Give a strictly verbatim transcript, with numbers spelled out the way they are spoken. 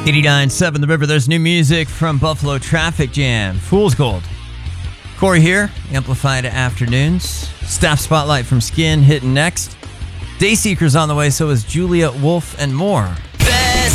eighty-nine point seven The River. There's new music from Buffalo Traffic Jam. Fool's Gold. Corey here. Amplified Afternoons. Staff Spotlight from Skin hitting next. Dayseekers on the way. So is Julia Wolf and more.